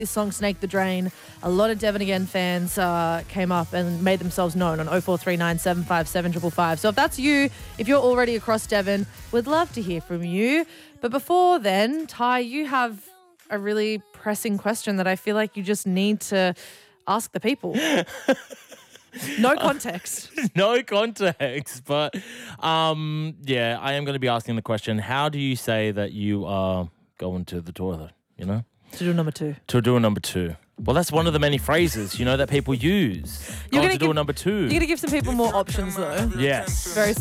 This song, Snake the Drain, a lot of Devon Again fans came up and made themselves known on 0439 757 555. So if that's you, if you're already across Devon, we'd love to hear from you. But before then, Ty, you have a really pressing question that I feel like you just need to ask the people. No context. No context, but I am going to be asking the question, how do you say that you are going to the toilet, you know? To do number two. To do a number two. Well, that's one of the many phrases, that people use. Going to do a number two. You're going to give some people more options, though. Yes. Very